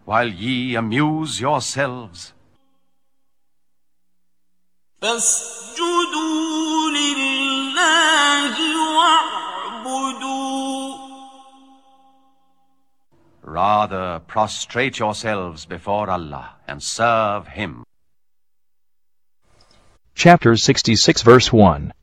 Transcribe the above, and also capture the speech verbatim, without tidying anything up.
while ye amuse yourselves. فاسجدوا لله واعبدوا. Rather prostrate yourselves before Allah and serve Him. Chapter sixty-six, verse one.